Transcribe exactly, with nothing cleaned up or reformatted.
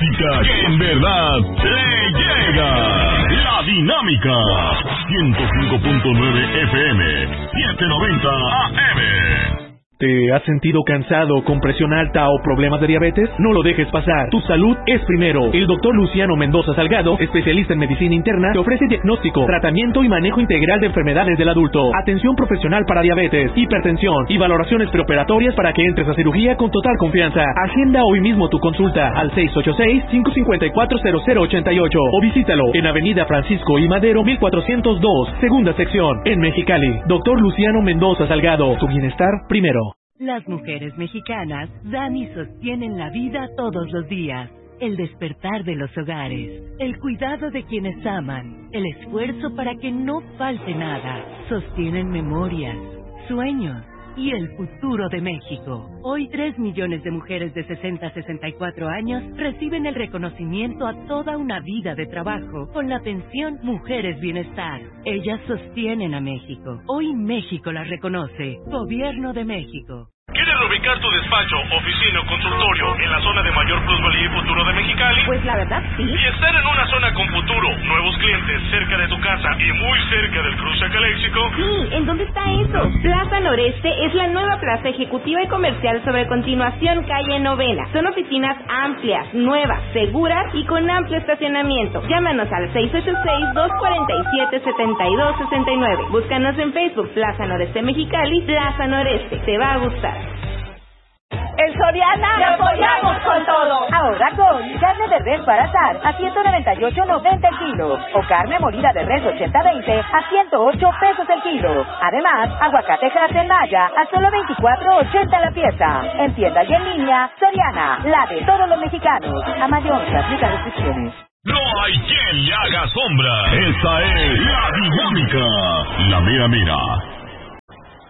música que en verdad te llega. La Dinámica. ciento cinco punto nueve F M. setecientos noventa A M. ¿Te has sentido cansado, con presión alta o problemas de diabetes? No lo dejes pasar. Tu salud es primero. El doctor Luciano Mendoza Salgado, especialista en medicina interna, te ofrece diagnóstico, tratamiento y manejo integral de enfermedades del adulto, atención profesional para diabetes, hipertensión y valoraciones preoperatorias para que entres a cirugía con total confianza. Agenda hoy mismo tu consulta al seis ocho seis, cinco cinco cuatro, cero cero ocho ocho o visítalo en Avenida Francisco I. Madero mil cuatrocientos dos, segunda sección, en Mexicali. Doctor Luciano Mendoza Salgado, tu bienestar primero. Las mujeres mexicanas dan y sostienen la vida todos los días. El despertar de los hogares, el cuidado de quienes aman, el esfuerzo para que no falte nada. Sostienen memorias, sueños y el futuro de México. Hoy tres millones de mujeres de sesenta a sesenta y cuatro años reciben el reconocimiento a toda una vida de trabajo con la pensión Mujeres Bienestar. Ellas sostienen a México. Hoy México las reconoce. Gobierno de México. ¿Quieres ubicar tu despacho, oficina o consultorio en la zona de mayor plusvalía y futuro de Mexicali? Pues la verdad sí. Y estar en una zona con futuro, nuevos clientes cerca de tu casa y muy cerca del cruce Caléxico. Sí, ¿en dónde está eso? Plaza Noreste es la nueva plaza ejecutiva y comercial sobre Continuación Calle Novena. Son oficinas amplias, nuevas, seguras y con amplio estacionamiento. Llámanos al seis ocho seis, dos cuatro siete, siete dos seis nueve. Búscanos en Facebook, Plaza Noreste Mexicali, Plaza Noreste. Te va a gustar. En Soriana ¡te apoyamos con todo! Ahora con carne de res para asar a ciento noventa y ocho noventa el kilo o carne molida de res ochenta veinte a ciento ocho pesos el kilo. Además, aguacate Hass en Maya a solo veinticuatro ochenta la pieza. En tienda y en línea, Soriana, la de todos los mexicanos. A mayor, se aplica restricciones. No hay quien le haga sombra. Esta es La Dinámica. La mera mera.